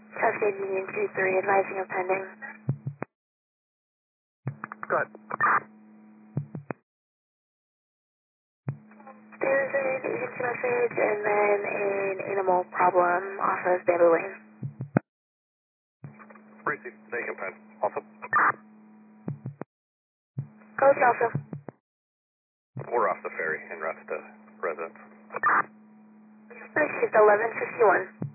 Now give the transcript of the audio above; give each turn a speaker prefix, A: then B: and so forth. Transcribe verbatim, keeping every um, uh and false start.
A: Cascade Union two three, advising of pending.
B: Go ahead.
A: There's an agency message and then an animal problem off of Bamboo Lane.
B: Receive. Taking pen. Also.
A: Go with also.
B: We're off the ferry en route to residence.
A: Received eleven fifty-one.